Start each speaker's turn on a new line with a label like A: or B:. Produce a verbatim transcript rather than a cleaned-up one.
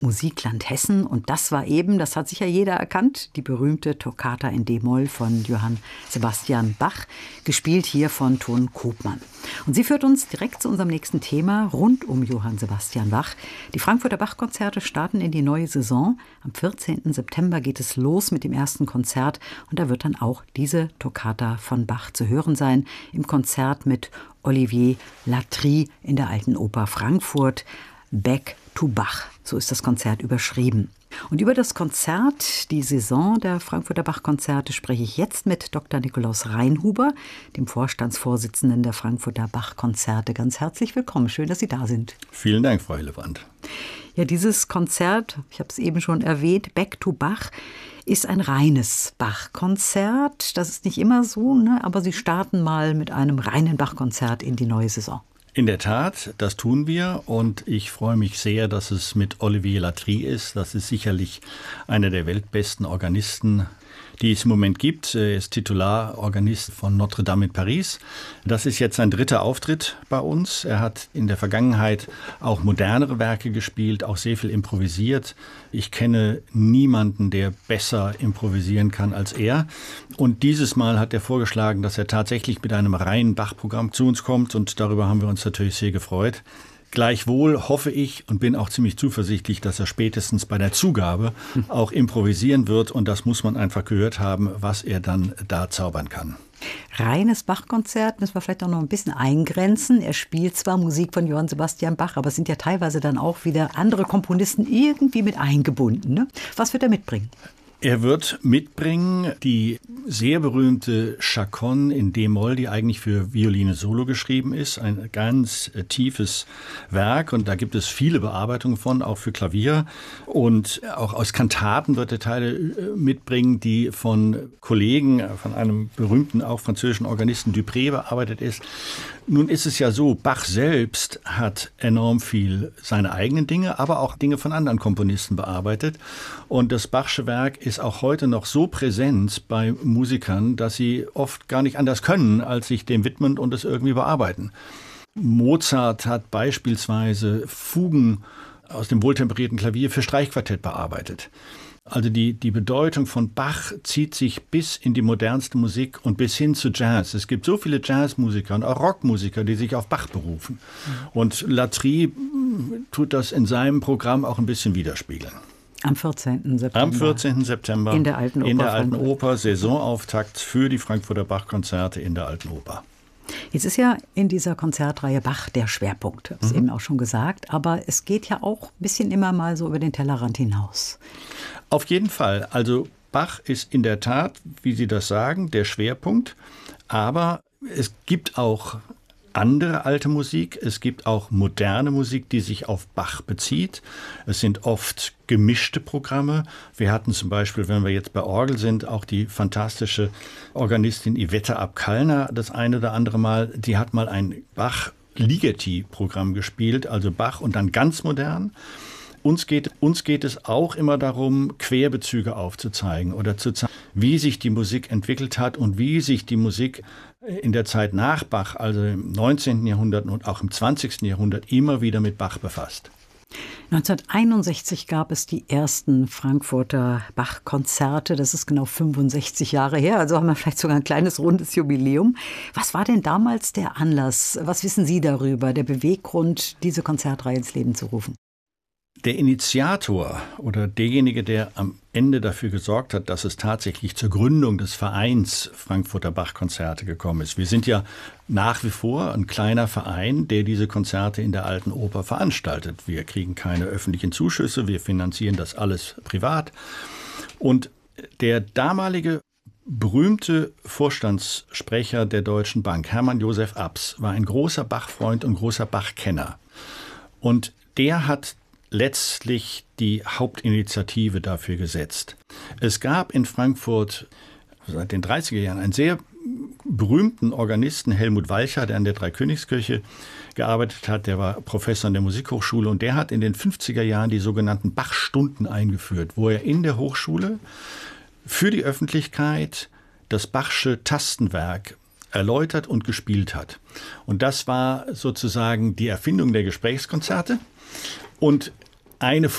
A: Musikland Hessen. Und das war eben, das hat sicher jeder erkannt, die berühmte Toccata in D-Moll von Johann Sebastian Bach, gespielt hier von Ton Koopman. Und sie führt uns direkt zu unserem nächsten Thema rund um Johann Sebastian Bach. Die Frankfurter Bach-Konzerte starten in die neue Saison. Am vierzehnten September geht es los mit dem ersten Konzert. Und da wird dann auch diese Toccata von Bach zu hören sein, im Konzert mit Olivier Latry in der Alten Oper Frankfurt. Back to Bach, so ist das Konzert überschrieben. Und über das Konzert, die Saison der Frankfurter Bach-Konzerte, spreche ich jetzt mit Doktor Nikolaus Reinhuber, dem Vorstandsvorsitzenden der Frankfurter Bach-Konzerte. Ganz herzlich willkommen, schön, dass Sie da sind.
B: Vielen Dank, Frau Hillewand.
A: Ja, dieses Konzert, ich habe es eben schon erwähnt, Back to Bach, ist ein reines Bach-Konzert. Das ist nicht immer so, ne? Aber Sie starten mal mit einem reinen Bach-Konzert in die neue Saison.
B: In der Tat, das tun wir und ich freue mich sehr, dass es mit Olivier Latry ist. Das ist sicherlich einer der weltbesten Organisten, die es im Moment gibt. Er ist Titularorganist von Notre Dame in Paris. Das ist jetzt sein dritter Auftritt bei uns. Er hat in der Vergangenheit auch modernere Werke gespielt, auch sehr viel improvisiert. Ich kenne niemanden, der besser improvisieren kann als er. Und dieses Mal hat er vorgeschlagen, dass er tatsächlich mit einem reinen Bach-Programm zu uns kommt. Und darüber haben wir uns natürlich sehr gefreut. Gleichwohl hoffe ich und bin auch ziemlich zuversichtlich, dass er spätestens bei der Zugabe auch improvisieren wird. Und das muss man einfach gehört haben, was er dann da zaubern kann.
A: Reines Bach-Konzert müssen wir vielleicht auch noch ein bisschen eingrenzen. Er spielt zwar Musik von Johann Sebastian Bach, aber es sind ja teilweise dann auch wieder andere Komponisten irgendwie mit eingebunden. Ne? Was wird er mitbringen?
B: Er wird mitbringen die sehr berühmte Chaconne in D-Moll, die eigentlich für Violine Solo geschrieben ist. Ein ganz äh, tiefes Werk und da gibt es viele Bearbeitungen von, auch für Klavier. Und auch aus Kantaten wird er Teile äh, mitbringen, die von Kollegen, äh, von einem berühmten, auch französischen Organisten Dupré bearbeitet ist. Nun ist es ja so, Bach selbst hat enorm viel seine eigenen Dinge, aber auch Dinge von anderen Komponisten bearbeitet. Und das Bachsche Werk ist auch heute noch so präsent bei Musikern, dass sie oft gar nicht anders können, als sich dem widmen und es irgendwie bearbeiten. Mozart hat beispielsweise Fugen aus dem wohltemperierten Klavier für Streichquartett bearbeitet. Also die, die Bedeutung von Bach zieht sich bis in die modernste Musik und bis hin zu Jazz. Es gibt so viele Jazzmusiker und auch Rockmusiker, die sich auf Bach berufen. Und Latry tut das in seinem Programm auch ein bisschen widerspiegeln.
A: Am vierzehnten September.
B: Am vierzehnten September
A: in der Alten Oper.
B: In der Alten Oper, Saisonauftakt für die Frankfurter Bach-Konzerte in der Alten Oper.
A: Jetzt ist ja in dieser Konzertreihe Bach der Schwerpunkt, ich habe es mhm. eben auch schon gesagt, aber es geht ja auch ein bisschen immer mal so über den Tellerrand hinaus.
B: Auf jeden Fall. Also Bach ist in der Tat, wie Sie das sagen, der Schwerpunkt, aber es gibt auch andere alte Musik, es gibt auch moderne Musik, die sich auf Bach bezieht. Es sind oft gemischte Programme. Wir hatten zum Beispiel, wenn wir jetzt bei Orgel sind, auch die fantastische Organistin Iveta Abkalner das eine oder andere Mal. Die hat mal ein Bach-Ligeti-Programm gespielt, also Bach und dann ganz modern. Uns geht, uns geht es auch immer darum, Querbezüge aufzuzeigen oder zu zeigen, wie sich die Musik entwickelt hat und wie sich die Musik in der Zeit nach Bach, also im neunzehnten Jahrhundert und auch im zwanzigsten Jahrhundert, immer wieder mit Bach befasst.
A: neunzehnhunderteinundsechzig gab es die ersten Frankfurter Bach-Konzerte. Das ist genau fünfundsechzig Jahre her, also haben wir vielleicht sogar ein kleines rundes Jubiläum. Was war denn damals der Anlass? Was wissen Sie darüber, der Beweggrund, diese Konzertreihe ins Leben zu rufen?
B: Der Initiator oder derjenige, der am Ende dafür gesorgt hat, dass es tatsächlich zur Gründung des Vereins Frankfurter Bach-Konzerte gekommen ist. Wir sind ja nach wie vor ein kleiner Verein, der diese Konzerte in der Alten Oper veranstaltet. Wir kriegen keine öffentlichen Zuschüsse, wir finanzieren das alles privat. Und der damalige berühmte Vorstandssprecher der Deutschen Bank, Hermann Josef Abs, war ein großer Bach-Freund und großer Bach-Kenner. Und der hat letztlich die Hauptinitiative dafür gesetzt. Es gab in Frankfurt seit den dreißiger Jahren einen sehr berühmten Organisten, Helmut Walcher, der an der Dreikönigskirche gearbeitet hat. Der war Professor an der Musikhochschule und der hat in den fünfziger Jahren die sogenannten Bach-Stunden eingeführt, wo er in der Hochschule für die Öffentlichkeit das Bachsche Tastenwerk erläutert und gespielt hat. Und das war sozusagen die Erfindung der Gesprächskonzerte. Und eine